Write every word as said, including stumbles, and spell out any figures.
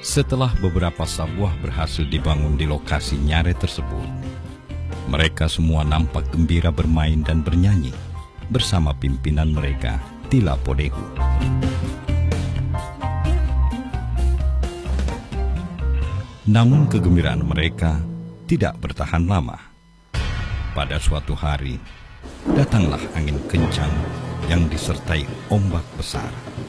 Setelah beberapa sabwah berhasil dibangun di lokasi Nyare tersebut, mereka semua nampak gembira bermain dan bernyanyi bersama pimpinan mereka, Tila Podehu. Namun kegembiraan mereka tidak bertahan lama. Pada suatu hari, datanglah angin kencang yang disertai ombak besar.